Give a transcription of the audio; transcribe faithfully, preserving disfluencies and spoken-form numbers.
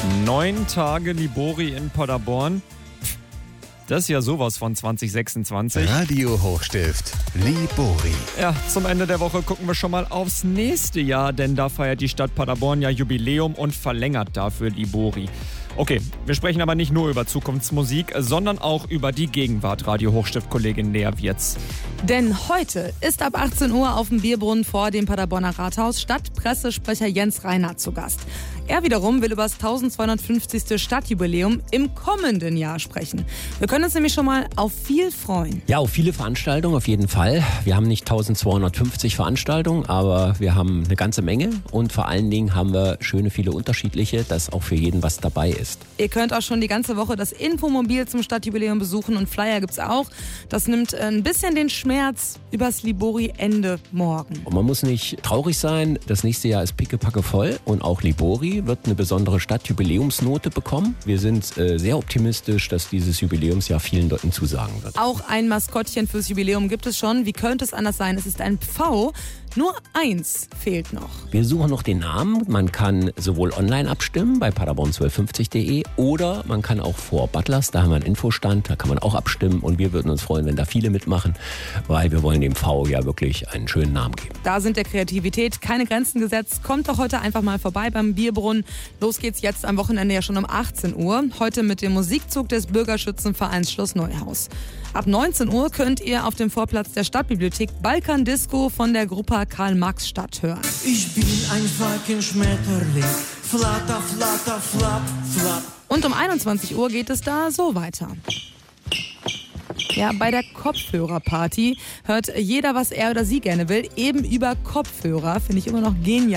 Neun Tage Libori in Paderborn. Das ist ja sowas von zwanzig sechsundzwanzig. Radio Hochstift Libori. Ja, zum Ende der Woche gucken wir schon mal aufs nächste Jahr, denn da feiert die Stadt Paderborn ja Jubiläum und verlängert dafür Libori. Okay, wir sprechen aber nicht nur über Zukunftsmusik, sondern auch über die Gegenwart. Radio Hochstift-Kollegin Lea Wirz. Denn heute ist ab achtzehn Uhr auf dem Bierbrunnen vor dem Paderborner Rathaus Stadtpressesprecher Jens Reinhardt zu Gast. Er wiederum will über das eintausendzweihundertfünfzigste Stadtjubiläum im kommenden Jahr sprechen. Wir können uns nämlich schon mal auf viel freuen. Ja, auf viele Veranstaltungen auf jeden Fall. Wir haben nicht eintausendzweihundertfünfzig Veranstaltungen, aber wir haben eine ganze Menge und vor allen Dingen haben wir schöne viele unterschiedliche, dass auch für jeden was dabei ist. Ihr könnt auch schon die ganze Woche das Infomobil zum Stadtjubiläum besuchen und Flyer gibt's auch. Das nimmt ein bisschen den Schmerz übers Libori-Ende morgen. Und man muss nicht traurig sein, das nächste Jahr ist pickepacke voll und auch Libori wird eine besondere Stadtjubiläumsnote bekommen. Wir sind äh, sehr optimistisch, dass dieses Jubiläumsjahr vielen Leuten zusagen wird. Auch ein Maskottchen fürs Jubiläum gibt es schon. Wie könnte es anders sein? Es ist ein Pfau. Nur eins fehlt noch. Wir suchen noch den Namen. Man kann sowohl online abstimmen bei paderborn zwölfhundertfünfzig punkt de oder man kann auch vor Butlers, da haben wir einen Infostand, da kann man auch abstimmen und wir würden uns freuen, wenn da viele mitmachen, weil wir wollen dem Pfau ja wirklich einen schönen Namen geben. Da sind der Kreativität keine Grenzen gesetzt. Kommt doch heute einfach mal vorbei beim Bierbrunnen. Los geht's jetzt am Wochenende ja schon um achtzehn Uhr. Heute mit dem Musikzug des Bürgerschützenvereins Schloss Neuhaus. Ab neunzehn Uhr könnt ihr auf dem Vorplatz der Stadtbibliothek Balkan Disco von der Gruppe Karl-Marx-Stadt hören. Ich bin ein fucking Schmetterling, flatter, flatter, flap, flap. Und um einundzwanzig Uhr geht es da so weiter. Ja, bei der Kopfhörerparty hört jeder, was er oder sie gerne will, eben über Kopfhörer. Finde ich immer noch genial.